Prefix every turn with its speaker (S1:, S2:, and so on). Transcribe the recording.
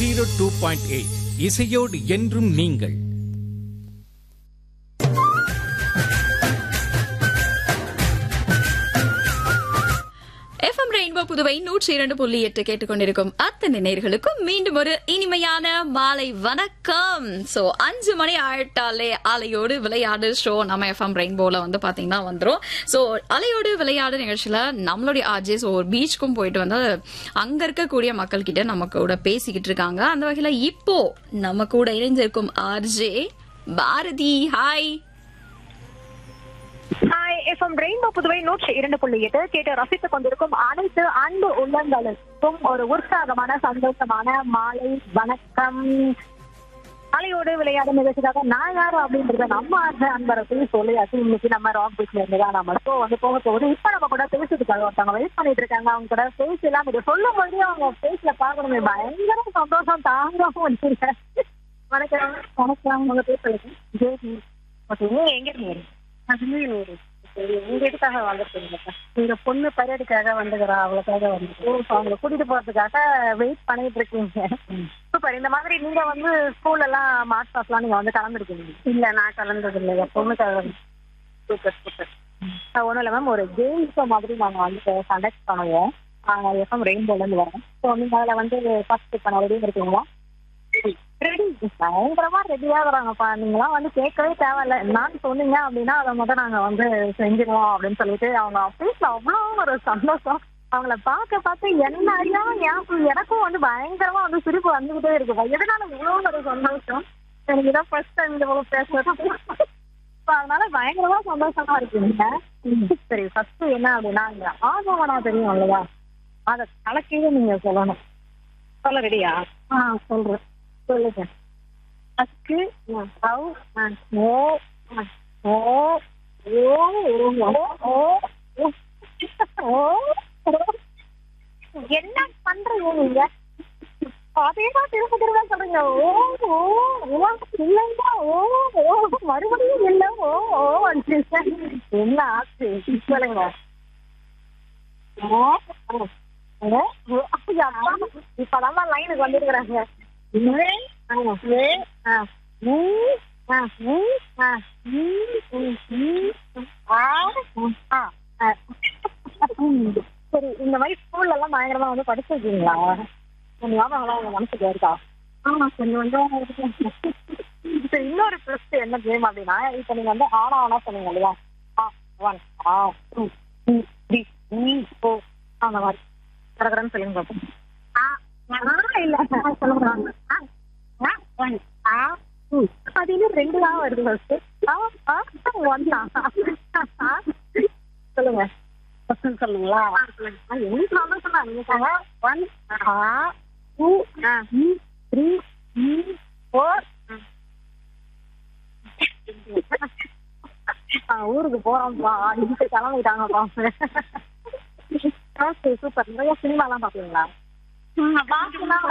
S1: 102.8 இசையோடு என்றும் நீங்கள்.
S2: எஃப்எம் ரெயின்போ புதுவை 102.8 கேட்டுக்கொண்டிருக்கும் அத்தனை நேயர்களுக்கும் மீண்டும் ஒரு இனிமையான மாலை வணக்கம். சோ 5 மணி ஆயிட்டாலே அலையோடு விளையாடு ஷோ நம்ம எஃப்எம் ரெயின்போல வந்து பாத்தீங்கன்னா வந்துரும். சோ அலையோடு விளையாடு நிகழ்ச்சியில நம்மளுடைய ஆர்ஜேஸ் ஒரு பீச்சுக்கும் போயிட்டு வந்து அங்க இருக்கக்கூடிய மக்கள் கிட்ட நம்ம கூட பேசிக்கிட்டு இருக்காங்க. அந்த வகையில இப்போ நம்ம கூட இணைஞ்சிருக்கும் RJ Bharathi. Hi.
S3: FM rainbow Puduvai 102.8 கேட்டு ரசித்துக் கொண்டிருக்கும் அனைத்து அன்பு உள்ளங்களுக்கும் ஒரு உற்சாகமான சந்தோஷமான மாலை வணக்கம். அலையோடு விளையாடும் நிகழ்ச்சிக்காக நான் யாரு அப்படின்றத நம்ம அன்பரத்தையும் சொல்லியாச்சு. இன்னைக்கு நம்ம ராக் பீச்ல இருந்துதான் நம்ம ஷோ வந்து போக போகுது. இப்ப நம்ம கூட பேசுறதுக்காக ஒருத்தவங்க வெயிட் பண்ணிட்டு இருக்காங்க. அவங்க கூட பேசலாம். இதை சொல்லும் போதே அவங்க பேசல பாக்கணுமே, பயங்கர சந்தோஷம் தாங்கவும் வச்சிருக்கேன். வணக்கம். வணக்கம். உங்க பேர் சொல்லுங்க. ஜெயதி. ஓகே, நீங்க எங்க இருக்கீங்க? உங்க எதுக்காக வந்துருக்கீங்க? எங்க பொண்ணு பரேடுக்காக வந்துக்கிறா, அவளுக்காக வந்து அவங்களை கூட்டிட்டு போறதுக்காக வெயிட் பண்ணிட்டு இருக்கீங்க. சூப்பர். இந்த மாதிரி நீங்க வந்து ஸ்கூல்ல எல்லாம் மார்ச் பாஸ்லாம் நீங்க வந்து கலந்துருக்கீங்க? இல்ல, நான் கலந்தது இல்லை. என் பொண்ணுக்காக. Super super. ஒன்றும் இல்லை மேம், ஒரு கேம் ஷோ மாதிரி நாங்கள் வந்து கண்டக்ட் பண்ணுவோம். எஃப்எம் ரெயின்போல இருந்து வரோம். ஸோ நீங்க அதில் வந்து பார்ட்டிசிபேட் பண்ண ரெடியாக இருக்கீங்களா? ரெடி. பயங்கரமா ரெடியா வராங்கப்பா. நீங்களாம் வந்து கேட்கவே தேவையில்ல. என்னன்னு சொன்னீங்க அப்படின்னா அதை மட்டும் நாங்க வந்து செஞ்சிருவோம் அப்படின்னு சொல்லிட்டு அவங்க பேசல. அவ்வளோ ஒரு சந்தோஷம். அவங்கள பார்க்க என்ன அறியாம எனக்கும் வந்து பயங்கரமா வந்து சிரிப்பு வந்துகிட்டே இருக்கு. எதனால இவ்வளோ ஒரு சந்தோஷம்? எனக்கு இதான் ஃபர்ஸ்ட் டைம் இந்த போல பேசுறது. அதனால பயங்கரமா சந்தோஷமா இருக்குங்க. சரி, ஃபர்ஸ்ட் என்ன அப்படின்னா இந்த ஆகவனா தெரியும் இல்லையா, அதை கலக்கையே நீங்க சொல்லணும். சொல்ல ரெடியா? சொல்றேன். சொல்லுங்க. அக்கு ஓ ஓ ஓ என்ன பண்றீங்க நீங்க? அதேதான் திரும்ப திரும்ப சொல்றீங்க. ஓ ஓ இல்லைங்க. ஓ ஓ மறுபடியும் இல்ல. ஓ ஓ என்ன ஆச்சு சொல்லுங்க. இப்பதான் லைனுக்கு வந்துருக்குறாங்க. சரி, இந்த மாதிரி ஸ்கூல்ல எல்லாம் பயங்கரமா வந்து படிச்சிருக்கீங்களா? ஞாபகம் உங்க மனசுக்கு இருக்கா? ஆமா, கொஞ்சம் வந்து. சரி, இன்னொரு ட்விஸ்ட் என்ன கேம் அப்படின்னா, இப்ப நீங்க வந்து ஆனா சொன்னீங்க இல்லையா, 1 2 3 4 அந்த மாதிரி கடற்கடன்னு சொல்லுங்க பார்ப்போம். இல்ல சொல்லுங்க. அது இன்னும் 2 தான் வருது. சொல்லுங்க. சொல்லுங்களா? எனக்கு சந்தோஷம். நீங்க 1 2 3 4 ஊருக்கு போறோம்ப்பா. இன்னைக்கு கிளம்பிட்டாங்கப்பா. சூப்பர். நிறைய சினிமா எல்லாம் பாப்பீங்களா?